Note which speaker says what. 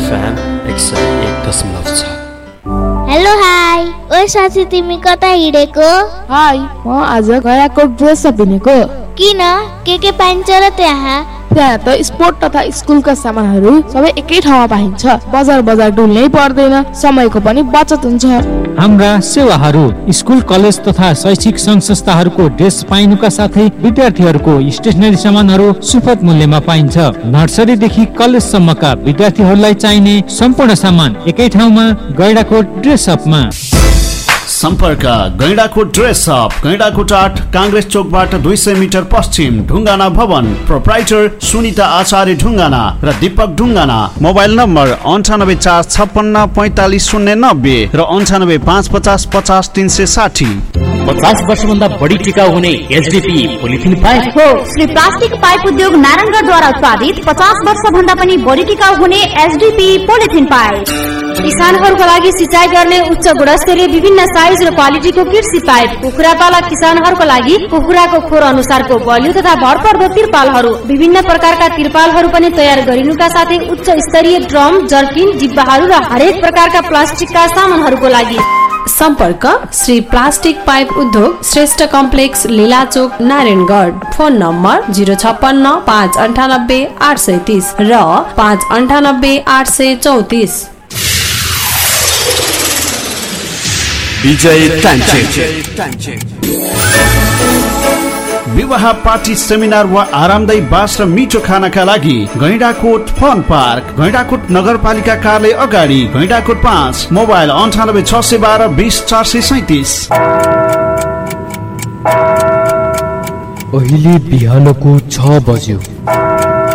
Speaker 1: FM 101.6।
Speaker 2: Hello hi, ओ साथी तिमी कता हिँडेको?
Speaker 3: हाई, म आज गयाको ड्रेस किनेको।
Speaker 2: किन? के पाइन्छ र त्यहाँ?
Speaker 3: त्यहाँ त स्पोर्ट तथा स्कुलका सामानहरू सबै एकै ठाउँमा पाइन्छ। बजार डुल्नै पर्दैन, समयको पनि बचत हुन्छ।
Speaker 4: हाम्रा सेवाहरू स्कुल कलेज तथा शैक्षिक संघ संस्थाहरूको ड्रेस पाइनुका साथै विद्यार्थीहरूको स्टेशनरी सामानहरू सुपथ मूल्यमा पाइन्छ। नर्सरीदेखि कलेजसम्मका विद्यार्थीहरूलाई चाहिने सम्पूर्ण सामान एकै ठाउँमा गैंडाकोट ड्रेस अपमा।
Speaker 5: सम्पर्क Gaindakot dress up, Gaindakot 8 Congress चौकबाट 200 metre पश्चिम, ढुङ्गाना भवन। प्रोप्राइटर सुनिता आचार्य ढुङ्गाना र दीपक ढुङ्गाना। मोबाइल नम्बर 9845554090 र 9855500360।
Speaker 6: 50 वर्षभन्दा बढी टिकाउ हुने एचडीपी पोलिथिन पाइप
Speaker 7: हो। श्री प्लास्टिक पाइप उद्योग नारायणगढद्वारा उत्पादित 50 वर्षभन्दा पनि बढी टिकाउ हुने एचडीपी पोलिथिन पाइप। किसानहरूको लागि सिँचाइ गर्ने उच्च गुणस्तरीय विभिन्न साइज र क्वालिटीको कृषि पाइप। कुखुरा पालक किसानहरूको लागि कुखुराको खोर अनुसारको बलियो तथा भरपर्दो तिरपालहरू, विभिन्न प्रकारका तिरपालहरू पनि तयार गरिनुका साथै उच्च स्तरीय ड्रम, जर्किन, डिब्बाहरू र हरेक प्रकारका प्लास्टिकका सामानहरूको लागि
Speaker 8: सम्पर्क श्री प्लास्टिक पाइप उद्योग, Shrestha complex, लीलाचोक, Narayangarh. Phone number 056 598 830 र 598 834।
Speaker 5: विजय टाइम। विवाह, पार्टी, सेमिनार वा आरामदायी बास र मिठो खानाका लागि गैंडाकोट फन पार्क, गैंडाकोट नगरपालिका कार्यालय अगाडि, गैंडाकोट 5। मोबाइल 98 612 20 437।
Speaker 9: अहिले बिहानको 6 बज्यो।